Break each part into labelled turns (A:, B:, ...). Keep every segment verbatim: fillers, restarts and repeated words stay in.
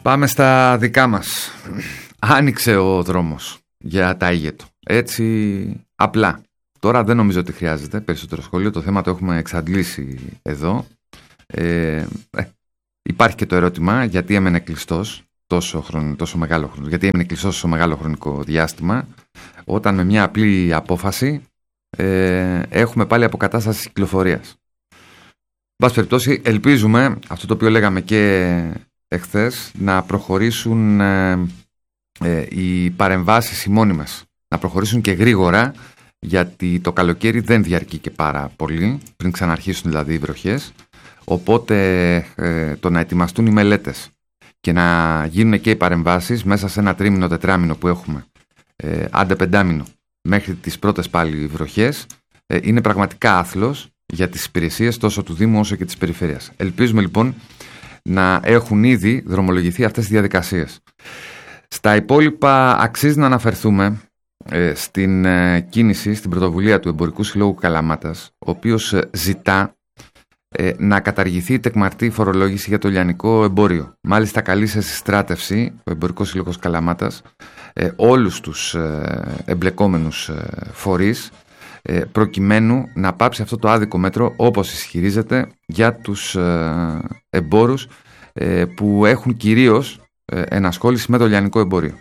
A: Πάμε στα δικά μας. Άνοιξε ο δρόμος για τα ήγετο. Έτσι απλά. Τώρα δεν νομίζω ότι χρειάζεται περισσότερο σχόλιο. Το θέμα το έχουμε εξαντλήσει εδώ. Ε, ε, υπάρχει και το ερώτημα γιατί έμενε κλειστός τόσο, χρονο, τόσο μεγάλο χρονικό, γιατί έμενε κλειστός τόσο μεγάλο χρονικό διάστημα, όταν με μια απλή απόφαση ε, έχουμε πάλι αποκατάσταση κυκλοφορίας. Εν πάση περιπτώσει, ελπίζουμε αυτό το οποίο λέγαμε και εχθές, να προχωρήσουν ε, ε, οι παρεμβάσεις οι μόνιμες, να προχωρήσουν και γρήγορα, γιατί το καλοκαίρι δεν διαρκεί και πάρα πολύ, πριν ξαναρχίσουν δηλαδή οι βροχές. Οπότε ε, το να ετοιμαστούν οι μελέτες και να γίνουν και οι παρεμβάσεις μέσα σε ένα τρίμηνο, τετράμηνο που έχουμε, ε, άντε πεντάμηνο, μέχρι τις πρώτες πάλι βροχές, ε, είναι πραγματικά άθλος για τις υπηρεσίες τόσο του Δήμου όσο και της Περιφέρειας. Ελπίζουμε λοιπόν να έχουν ήδη δρομολογηθεί αυτές τις διαδικασίες. Στα υπόλοιπα αξίζει να αναφερθούμε ε, στην ε, κίνηση, στην πρωτοβουλία του Εμπορικού Συλλόγου Καλαμάτας, ο οποίος ε, ζητά ε, να καταργηθεί η τεκμαρτή φορολόγηση για το λιανικό εμπόριο. Μάλιστα καλεί σε συστράτευση ο Εμπορικός Σύλλογος Καλαμάτας ε, όλους τους ε, εμπλεκόμενους ε, φορείς, προκειμένου να πάψει αυτό το άδικο μέτρο, όπως ισχυρίζεται, για τους εμπόρους που έχουν κυρίως ενασχόληση με το λιανικό εμπόριο.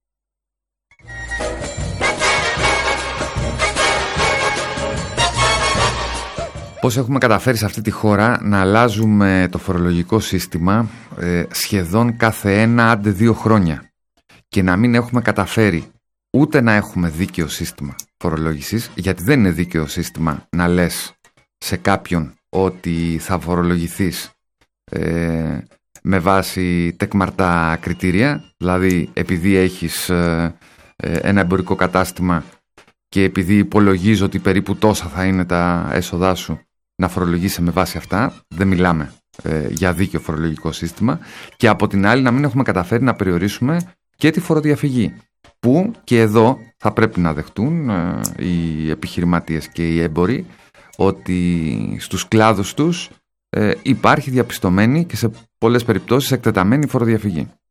A: Πώς έχουμε καταφέρει σε αυτή τη χώρα να αλλάζουμε το φορολογικό σύστημα σχεδόν κάθε ένα άντε δύο χρόνια και να μην έχουμε καταφέρει ούτε να έχουμε δίκαιο σύστημα φορολόγησης, γιατί δεν είναι δίκαιο σύστημα να λες σε κάποιον ότι θα φορολογηθείς ε, με βάση τεκμαρτά κριτήρια, δηλαδή επειδή έχεις ε, ε, ένα εμπορικό κατάστημα και επειδή υπολογίζω ότι περίπου τόσα θα είναι τα έσοδά σου, να φορολογείσαι με βάση αυτά. Δεν μιλάμε ε, για δίκαιο φορολογικό σύστημα. Και από την άλλη να μην έχουμε καταφέρει να περιορίσουμε και τη φοροδιαφυγή, που και εδώ θα πρέπει να δεχτούν ε, οι επιχειρηματίες και οι έμποροι ότι στους κλάδους τους ε, υπάρχει διαπιστωμένη και σε πολλές περιπτώσεις εκτεταμένη φοροδιαφυγή.